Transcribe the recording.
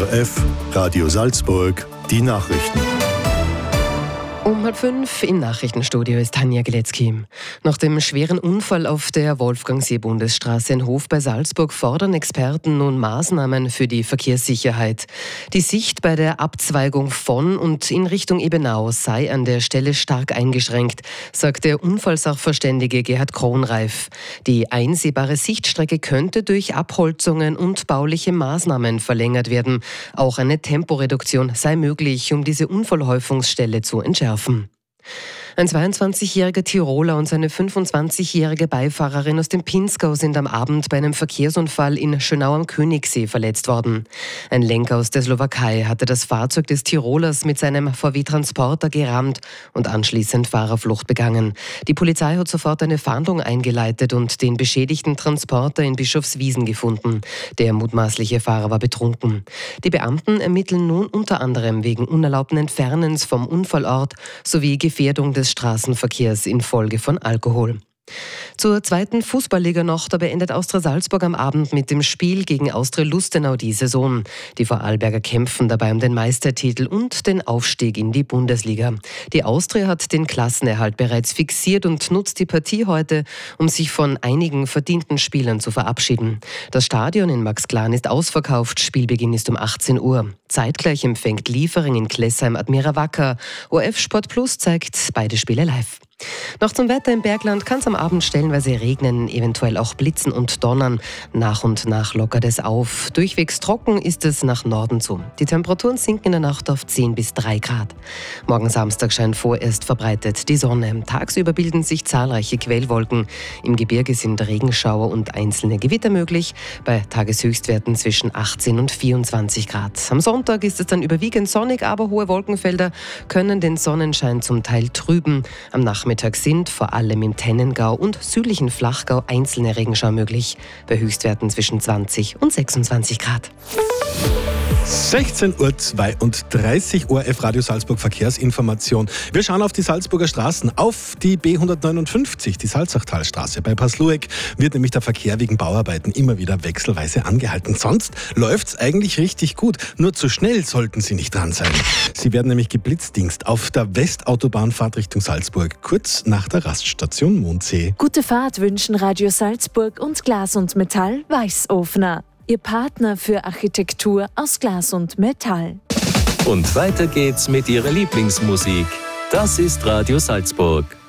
ORF, Radio Salzburg, die Nachrichten. Um 4:30 im Nachrichtenstudio ist Tanja Geletzky. Nach dem schweren Unfall auf der Wolfgangsee-Bundesstraße in Hof bei Salzburg fordern Experten nun Maßnahmen für die Verkehrssicherheit. Die Sicht bei der Abzweigung von und in Richtung Ebenau sei an der Stelle stark eingeschränkt, sagt der Unfallsachverständige Gerhard Kronreif. Die einsehbare Sichtstrecke könnte durch Abholzungen und bauliche Maßnahmen verlängert werden. Auch eine Temporeduktion sei möglich, um diese Unfallhäufungsstelle zu entschärfen. Ein 22-jähriger Tiroler und seine 25-jährige Beifahrerin aus dem Pinzgau sind am Abend bei einem Verkehrsunfall in Schönau am Königssee verletzt worden. Ein Lenker aus der Slowakei hatte das Fahrzeug des Tirolers mit seinem VW-Transporter gerammt und anschließend Fahrerflucht begangen. Die Polizei hat sofort eine Fahndung eingeleitet und den beschädigten Transporter in Bischofswiesen gefunden. Der mutmaßliche Fahrer war betrunken. Die Beamten ermitteln nun unter anderem wegen unerlaubten Entfernens vom Unfallort sowie Gefährdung des Straßenverkehrs infolge von Alkohol. Zur zweiten Fußballliga noch, da beendet Austria Salzburg am Abend mit dem Spiel gegen Austria Lustenau die Saison. Die Vorarlberger kämpfen dabei um den Meistertitel und den Aufstieg in die Bundesliga. Die Austria hat den Klassenerhalt bereits fixiert und nutzt die Partie heute, um sich von einigen verdienten Spielern zu verabschieden. Das Stadion in Maxglan ist ausverkauft, Spielbeginn ist um 18 Uhr. Zeitgleich empfängt Liefering in Klessheim Admira Wacker. ORF Sport Plus zeigt beide Spiele live. Noch zum Wetter im Bergland kann es am Abend stellenweise regnen, eventuell auch blitzen und donnern. Nach und nach lockert es auf. Durchwegs trocken ist es nach Norden zu. Die Temperaturen sinken in der Nacht auf 10 bis 3 Grad. Morgen Samstag scheint vorerst verbreitet die Sonne. Tagsüber bilden sich zahlreiche Quellwolken. Im Gebirge sind Regenschauer und einzelne Gewitter möglich, bei Tageshöchstwerten zwischen 18 und 24 Grad. Am Sonntag ist es dann überwiegend sonnig, aber hohe Wolkenfelder können den Sonnenschein zum Teil trüben. Am Nachmittag sind vor allem im Tennengau und südlichen Flachgau einzelne Regenschauer möglich, bei Höchstwerten zwischen 20 und 26 Grad. 16:32 Uhr, ORF Radio Salzburg Verkehrsinformation. Wir schauen auf die Salzburger Straßen, auf die B159, die Salzachtalstraße. Bei Paslueck wird nämlich der Verkehr wegen Bauarbeiten immer wieder wechselweise angehalten. Sonst läuft's eigentlich richtig gut. Nur zu schnell sollten Sie nicht dran sein. Sie werden nämlich geblitzdingst auf der Westautobahnfahrt Richtung Salzburg, kurz nach der Raststation Mondsee. Gute Fahrt wünschen Radio Salzburg und Glas und Metall Weißofner. Ihr Partner für Architektur aus Glas und Metall. Und weiter geht's mit Ihrer Lieblingsmusik. Das ist Radio Salzburg.